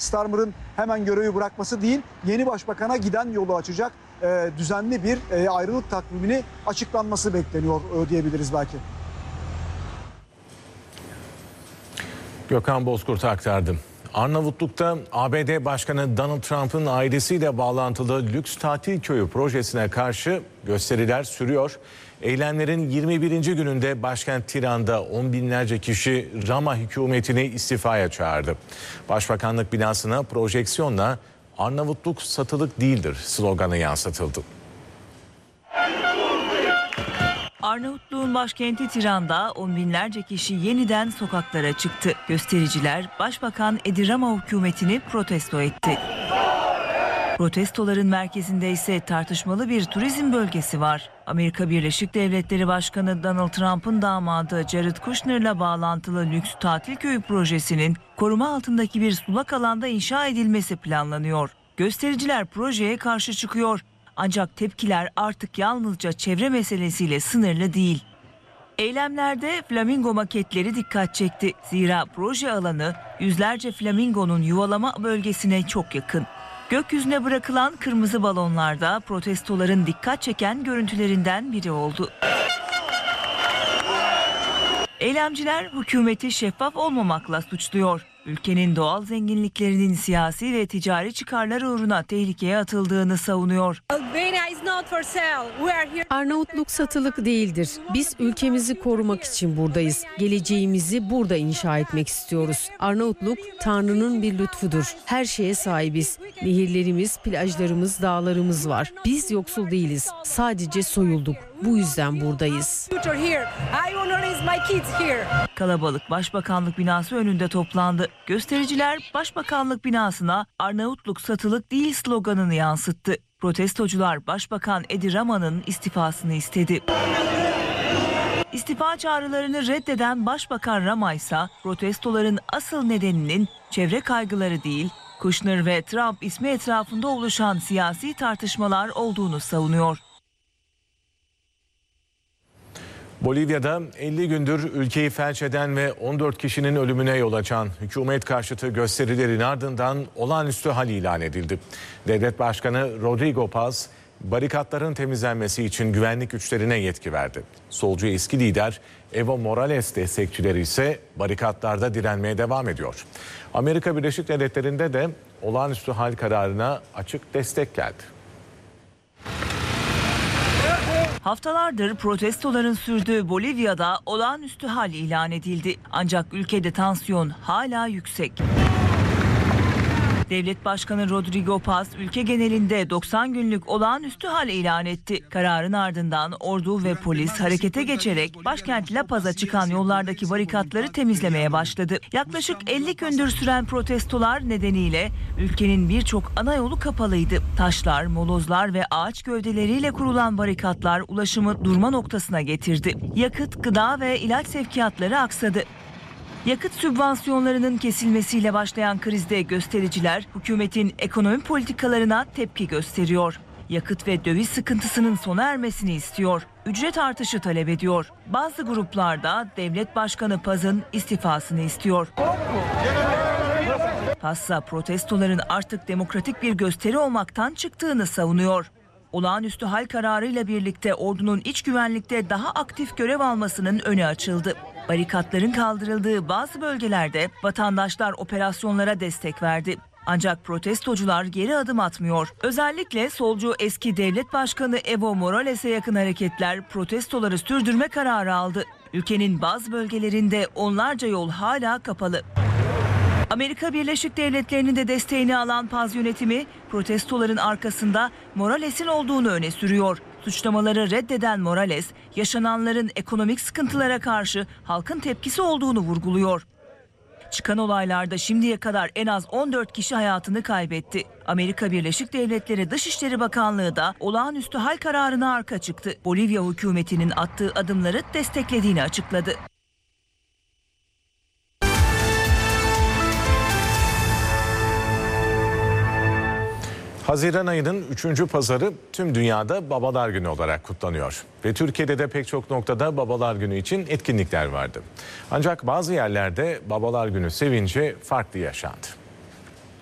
Starmer'ın hemen görevi bırakması değil, yeni başbakana giden yolu açacak düzenli bir ayrılık takvimini açıklanması bekleniyor diyebiliriz belki. Gökhan Bozkurt aktardı. Arnavutluk'ta ABD Başkanı Donald Trump'ın ailesiyle bağlantılı lüks tatil köyü projesine karşı gösteriler sürüyor. Eylemlerin 21. gününde başkent Tiran'da on binlerce kişi Rama hükümetini istifaya çağırdı. Başbakanlık binasına projeksiyonla "Arnavutluk satılık değildir" sloganı yansıtıldı. Arnavutluğun başkenti Tiran'da on binlerce kişi yeniden sokaklara çıktı. Göstericiler Başbakan Edi Rama hükümetini protesto etti. Protestoların merkezinde ise tartışmalı bir turizm bölgesi var. Amerika Birleşik Devletleri Başkanı Donald Trump'ın damadı Jared Kushner'la bağlantılı lüks tatil köyü projesinin koruma altındaki bir sulak alanda inşa edilmesi planlanıyor. Göstericiler projeye karşı çıkıyor. Ancak tepkiler artık yalnızca çevre meselesiyle sınırlı değil. Eylemlerde flamingo maketleri dikkat çekti. Zira proje alanı yüzlerce flamingonun yuvalama bölgesine çok yakın. Gökyüzüne bırakılan kırmızı balonlarda protestoların dikkat çeken görüntülerinden biri oldu. Eylemciler hükümeti şeffaf olmamakla suçluyor. Ülkenin doğal zenginliklerinin siyasi ve ticari çıkarlar uğruna tehlikeye atıldığını savunuyor. Arnavutluk satılık değildir. Biz ülkemizi korumak için buradayız. Geleceğimizi burada inşa etmek istiyoruz. Arnavutluk Tanrı'nın bir lütfudur. Her şeye sahibiz. Nehirlerimiz, plajlarımız, dağlarımız var. Biz yoksul değiliz. Sadece soyulduk. Bu yüzden buradayız. Kalabalık Başbakanlık binası önünde toplandı. Göstericiler Başbakanlık binasına "Arnavutluk satılık değil" sloganını yansıttı. Protestocular Başbakan Edi Rama'nın istifasını istedi. İstifa çağrılarını reddeden Başbakan Rama ise protestoların asıl nedeninin çevre kaygıları değil, Kushner ve Trump ismi etrafında oluşan siyasi tartışmalar olduğunu savunuyor. Bolivya'da 50 gündür ülkeyi felç eden ve 14 kişinin ölümüne yol açan hükümet karşıtı gösterilerin ardından olağanüstü hal ilan edildi. Devlet Başkanı Rodrigo Paz, barikatların temizlenmesi için güvenlik güçlerine yetki verdi. Solcu eski lider Evo Morales destekçileri ise barikatlarda direnmeye devam ediyor. Amerika Birleşik Devletleri'nde de olağanüstü hal kararına açık destek geldi. Haftalardır protestoların sürdüğü Bolivya'da olağanüstü hal ilan edildi. Ancak ülkede tansiyon hala yüksek. Devlet Başkanı Rodrigo Paz ülke genelinde 90 günlük olağanüstü hal ilan etti. Kararın ardından ordu ve polis harekete geçerek başkent La Paz'a çıkan yollardaki barikatları temizlemeye başladı. Yaklaşık 50 gündür süren protestolar nedeniyle ülkenin birçok ana yolu kapalıydı. Taşlar, molozlar ve ağaç gövdeleriyle kurulan barikatlar ulaşımı durma noktasına getirdi. Yakıt, gıda ve ilaç sevkiyatları aksadı. Yakıt sübvansiyonlarının kesilmesiyle başlayan krizde göstericiler hükümetin ekonomi politikalarına tepki gösteriyor. Yakıt ve döviz sıkıntısının sona ermesini istiyor. Ücret artışı talep ediyor. Bazı gruplarda Devlet Başkanı Paz'ın istifasını istiyor. Pazsa protestoların artık demokratik bir gösteri olmaktan çıktığını savunuyor. Olağanüstü hal kararıyla birlikte ordunun iç güvenlikte daha aktif görev almasının önü açıldı. Barikatların kaldırıldığı bazı bölgelerde vatandaşlar operasyonlara destek verdi. Ancak protestocular geri adım atmıyor. Özellikle solcu eski devlet başkanı Evo Morales'e yakın hareketler protestoları sürdürme kararı aldı. Ülkenin bazı bölgelerinde onlarca yol hala kapalı. Amerika Birleşik Devletleri'nin de desteğini alan Paz yönetimi protestoların arkasında Morales'in olduğunu öne sürüyor. Suçlamaları reddeden Morales, yaşananların ekonomik sıkıntılara karşı halkın tepkisi olduğunu vurguluyor. Çıkan olaylarda şimdiye kadar en az 14 kişi hayatını kaybetti. Amerika Birleşik Devletleri Dışişleri Bakanlığı da olağanüstü hal kararına arka çıktı. Bolivya hükümetinin attığı adımları desteklediğini açıkladı. Haziran ayının 3. pazarı tüm dünyada Babalar Günü olarak kutlanıyor. Ve Türkiye'de de pek çok noktada Babalar Günü için etkinlikler vardı. Ancak bazı yerlerde Babalar Günü sevinci farklı yaşandı.